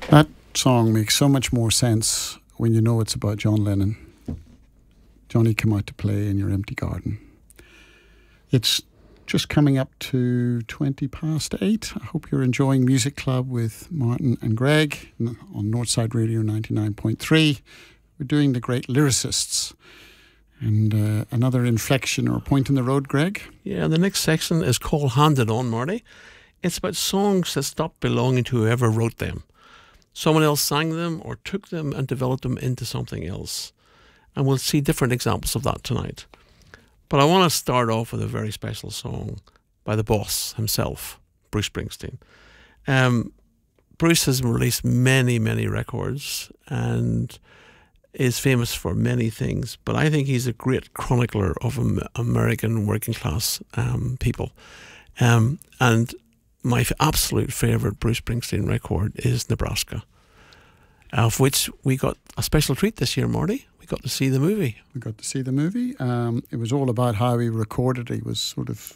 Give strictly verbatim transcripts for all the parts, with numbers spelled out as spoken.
That song makes so much more sense when you know it's about John Lennon. Johnny Came Out to Play in Your Empty Garden. It's just coming up to twenty past eight. I hope you're enjoying Music Club with Martin and Greg on Northside Radio ninety-nine point three. We're doing the great lyricists. And uh, another inflection or point in the road, Greg? Yeah, the next section is called Handed On, Marty. It's about songs that stopped belonging to whoever wrote them. Someone else sang them or took them and developed them into something else. And we'll see different examples of that tonight. But I want to start off with a very special song by the boss himself, Bruce Springsteen. Um, Bruce has released many, many records and is famous for many things, but I think he's a great chronicler of um, American working class um, people. Um, and my f- absolute favourite Bruce Springsteen record is Nebraska, of which we got a special treat this year, Marty. We got to see the movie. We got to see the movie. Um, it was all about how he recorded. He was sort of,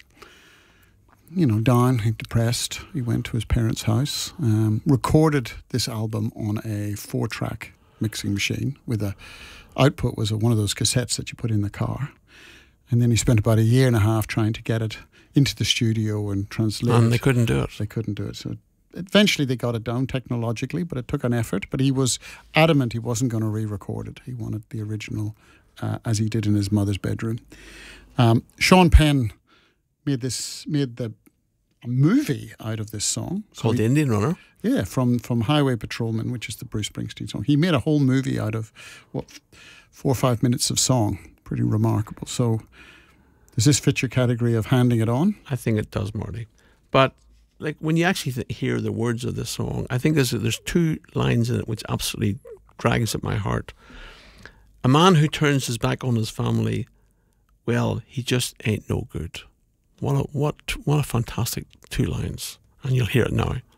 you know, down, depressed. He went to his parents' house, um, recorded this album on a four-track mixing machine with a output was a, one of those cassettes that you put in the car, and then he spent about a year and a half trying to get it into the studio and translate and it. they couldn't do it they couldn't do it so eventually they got it down technologically, but it took an effort. But he was adamant he wasn't going to re-record it. He wanted the original uh, as he did in his mother's bedroom. um, Sean Penn made this made the a movie out of this song so called he, The Indian Runner. Yeah, from, from Highway Patrolman, which is the Bruce Springsteen song. He made a whole movie out of, what, four or five minutes of song. Pretty remarkable. So does this fit your category of handing it on? I think it does, Marty. But like when you actually th- hear the words of this song, I think there's there's two lines in it which absolutely drags at my heart. A man who turns his back on his family, well, he just ain't no good. What a, what, what a fantastic two lines. And you'll hear it now.